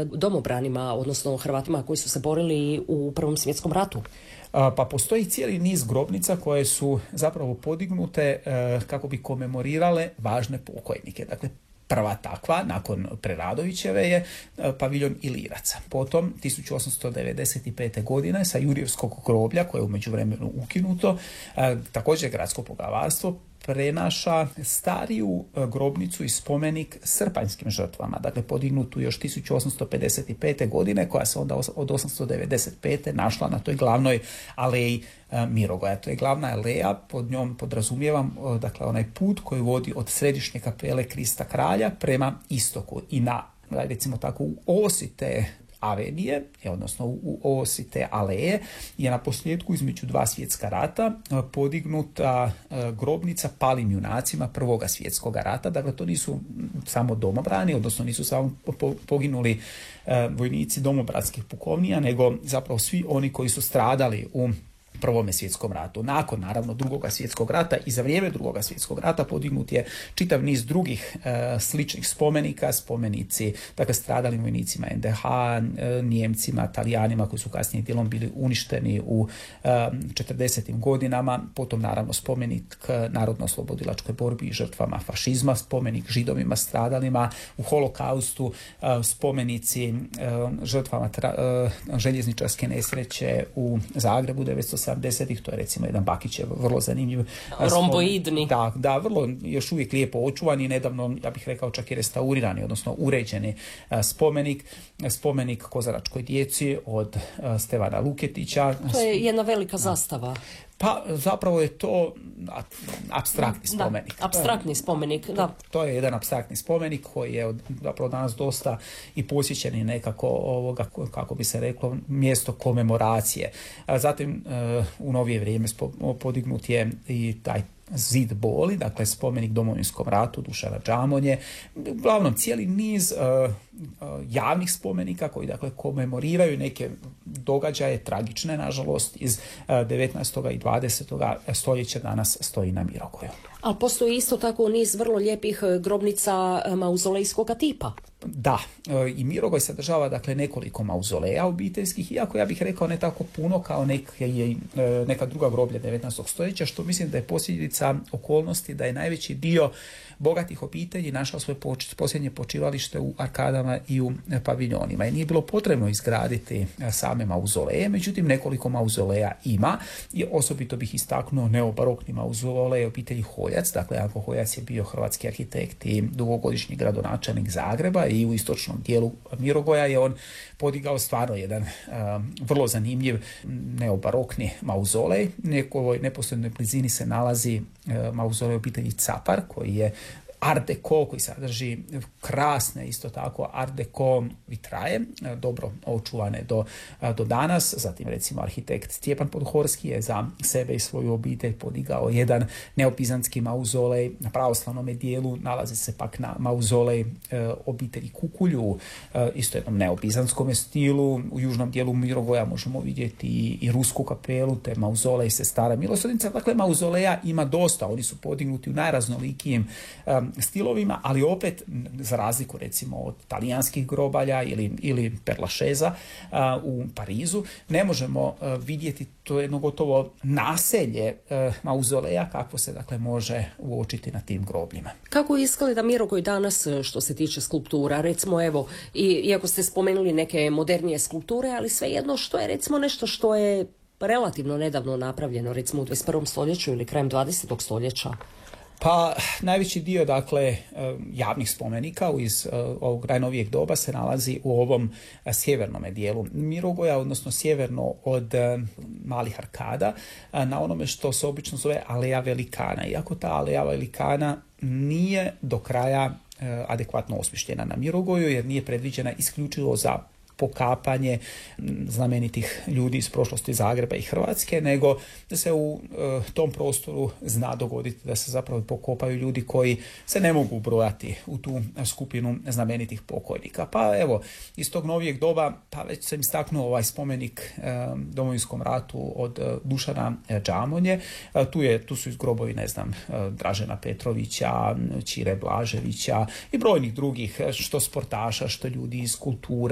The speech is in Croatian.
domobranima, odnosno Hrvatima koji su se borili u Prvom svjetskom ratu? Pa postoji cijeli niz grobnica koje su zapravo podignute kako bi komemorirale važne pokojnike. Dakle, prva takva, nakon Preradovićeve, je paviljon Iliraca. Potom, 1895. godine, sa Jurjevskog groblja, koje je u međuvremenu ukinuto, također gradsko poglavarstvo prenaša stariju grobnicu i spomenik srpanjskim žrtvama, dakle podignutu još 1855. godine, koja se onda od 895. našla na toj glavnoj aleji Mirogoja. To je glavna aleja, pod njom podrazumijevam dakle onaj put koji vodi od središnje kapele Krista kralja prema istoku i na, recimo tako, u osi te avenije, odnosno u osi te aleje, je na posljedku između dva svjetska rata podignuta grobnica palim junacima Prvoga svjetskog rata. Dakle, to nisu samo domobrani, odnosno nisu samo poginuli vojnici domobranskih pukovnija, nego zapravo svi oni koji su stradali u Prvome svjetskom ratu. Nakon, naravno, Drugoga svjetskog rata i za vrijeme Drugoga svjetskog rata podignut je čitav niz drugih sličnih spomenika, spomenici, dakle, stradalim vojnicima NDH, Nijemcima, Talijanima koji su kasnije dijelom bili uništeni u 40. godinama, potom, naravno, spomenik narodno-oslobodilačkoj borbi i žrtvama fašizma, spomenik Židovima stradalima u holokaustu, spomenici žrtvama željezničarske nesreće u Zagrebu 1970-ih, to je recimo jedan Bakićev vrlo zanimljiv romboidni. Da, vrlo još uvijek lijepo očuvan i nedavno, ja bih rekao, čak i restaurirani, odnosno uređeni spomenik Kozaračkoj djeci od Stevana Luketića. To je jedna velika zastava. Pa zapravo je to apstraktni spomenik. Da, apstraktni spomenik, da. To je jedan apstraktni spomenik koji je zapravo danas dosta i posjećen i nekako kako bi se reklo, mjesto komemoracije. Zatim u novije vrijeme podignut je i taj Zid boli, dakle spomenik Domovinskom ratu Dušana Džamonje, uglavnom cijeli niz javnih spomenika koji dakle komemoriraju neke događaje tragične, nažalost, iz 19. i 20. stoljeća danas stoji na Mirogoju. Ali postoji isto tako niz vrlo lijepih grobnica mauzolejskog tipa. Da, i Mirogoj sadržava dakle nekoliko mauzoleja obiteljskih, iako ja bih rekao ne tako puno kao neka druga groblja 19. stoljeća, što mislim da je posljedica okolnosti da je najveći dio bogatih obitelji našao svoje posljednje počivalište u arkadama i u paviljonima. I nije bilo potrebno izgraditi same mauzoleje, međutim nekoliko mauzoleja ima i osobito bih istaknuo neobarokni mauzolej obitelji Holjac. Dakle, Janko Holjac je bio hrvatski arhitekt i dugogodišnji gradonačelnik Zagreba i u istočnom dijelu Mirogoja je on podigao stvarno jedan vrlo zanimljiv neobarokni mauzolej. U neposrednoj blizini se nalazi mauzolej obitelji Capar koji je Art Deco, koji sadrži krasne, isto tako, Art Deco vitraje, dobro očuvane do danas. Zatim, recimo, arhitekt Stjepan Podhorski je za sebe i svoju obitelj podigao jedan neopizantski mauzolej. Na pravoslavnom dijelu nalazi se pak na mauzolej obitelji Kukulju, isto jednom neopizantskom stilu. U južnom dijelu Mirogoja možemo vidjeti i rusku kapelu, te mauzolej Sestara milosrdnica. Dakle, mauzoleja ima dosta, oni su podignuti u najraznolikijim stilovima, ali opet za razliku recimo od talijanskih grobalja ili Perlašeza u Parizu, ne možemo vidjeti to jedno gotovo naselje mauzoleja kako se dakle može uočiti na tim grobljima. Kako izgleda Mirogoj danas što se tiče skulptura? Recimo, evo, iako ste spomenuli neke modernije skulpture, ali svejedno, što je recimo nešto što je relativno nedavno napravljeno, recimo u 21. stoljeću ili krajem 20. stoljeća? Pa najveći dio dakle javnih spomenika iz ovog najnovijeg doba se nalazi u ovom sjevernome dijelu Mirogoja, odnosno sjeverno od malih arkada, na onome što se obično zove Aleja Velikana. Iako ta Aleja Velikana nije do kraja adekvatno osmišljena na Mirogoju, jer nije predviđena isključivo za pokapanje znamenitih ljudi iz prošlosti Zagreba i Hrvatske, nego da se u tom prostoru zna dogoditi da se zapravo pokopaju ljudi koji se ne mogu ubrojati u tu skupinu znamenitih pokojnika. Pa evo, iz tog novijeg doba, pa već sam istaknuo ovaj spomenik Domovinskom ratu od Dušana Džamonje. Tu su iz grobovi, Dražena Petrovića, Ćire Blaževića i brojnih drugih, što sportaša, što ljudi iz kulture,